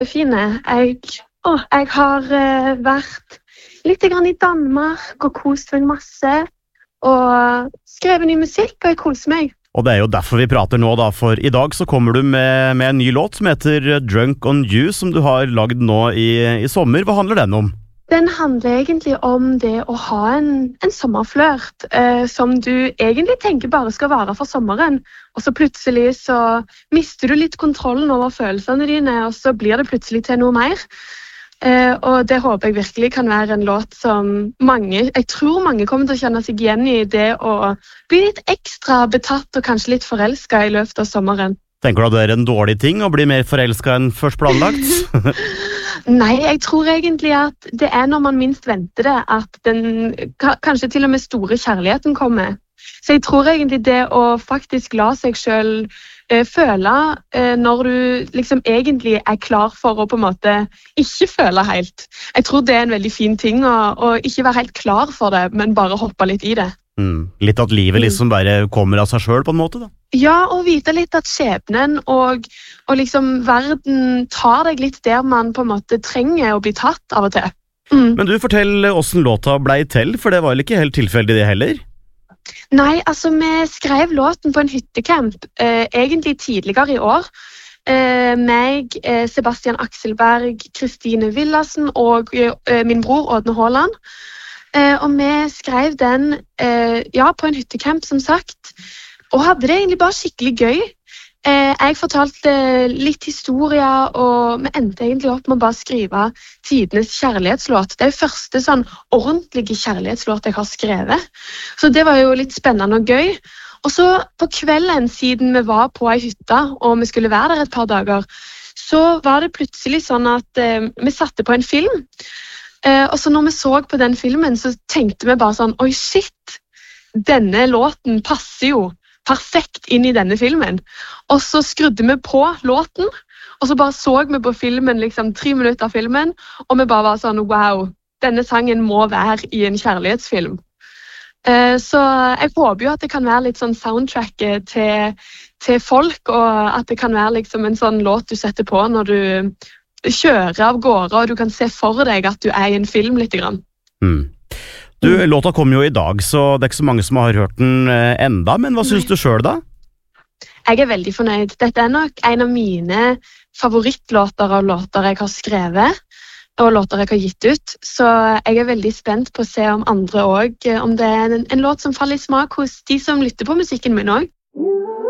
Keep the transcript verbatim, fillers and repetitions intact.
Fine. Jeg, å, jeg har uh, vært litt grann i Danmark og kost meg masse, og skrevet ny musikk, og jeg koser meg. Og det er jo derfor vi prater nå da, for i dag så kommer du med, med en ny låt som heter Drunk on You, som du har lagd nå i, i sommer. Hva handler den om? Den handler egentlig om det å ha en, en sommerflørt eh, som du egentlig tenker bare skal vare for sommeren, og så plutselig så mister du litt kontrollen over følelsene dine, og så blir det plutselig til noe mer. Eh, og det håper jeg virkelig kan være en låt som mange, jeg tror mange kommer til å kjenne seg igjen i det å bli litt ekstra betatt og kanskje litt forelsket i løpet av sommeren. Tenker du at det er en dårlig ting å bli mer forelsket enn først planlagt? Nei, jeg tror egentlig at det er når man minst venter det, at den kanskje til og med store kjærligheten kommer. Så jeg tror egentlig det å faktisk la seg selv eh, føle eh, når du liksom egentlig er klar for å på en måte ikke føle helt. Jeg tror det er en veldig fin ting å, å ikke være helt klar for det, men bare hoppe litt i det. Mm. Litt at livet liksom bare kommer av seg selv på en måte da? Ja, og vite litt at skjebnen og, og liksom verden tar deg litt der man på en måte trenger å bli tatt av og til. Mm. Men du, fortell hvordan låta ble til, for det var vel ikke helt tilfeldig det heller? Nei, altså vi skrev låten på en hyttecamp, eh, egentlig tidligere i år. Eh, meg, eh, Sebastian Akselberg, Kristine Villassen og eh, min bror Ådne Håland. Eh, og vi skrev den eh, ja, på en hyttecamp, som sagt, og hadde det egentlig bare skikkelig gøy. Eh, jeg fortalte litt historier, og vi endte egentlig opp med å bare skrive tidenes kjærlighetslåt. Det er jo første sånn ordentlige kjærlighetslåt jeg har skrevet. Så det var jo litt spennende og gøy. Og så på kvelden, siden vi var på ei hytte, og vi skulle være der et par dager, så var det plutselig sånn at eh, vi satte på en film. Eh, og så når vi så på den filmen, så tenkte vi bare sånn, oi shit, denne låten passer jo perfekt inn i denne filmen. Og så skrudde vi på låten, og så bare så vi på filmen, liksom tre minutter av filmen, og vi bare var sånn, wow, denne sangen må være i en kjærlighetsfilm. Eh, så jeg håper jo at det kan være litt sånn soundtracket til, til folk, og at det kan være liksom en sånn låt du setter på når du kjører av gårde, og du kan se for deg at du er i en film litt grann. Mm. Du, låta kom jo i dag, så det er ikke så mange som har hørt den eh, enda, men hva synes du selv da? Jeg er veldig fornøyd. Dette er nok en av mine favorittlåter av låter jeg har skrevet, og låter jeg har gitt ut, så jeg er veldig spent på å se om andre også, om det er en, en låt som faller i smak hos de som lytter på musikken min også.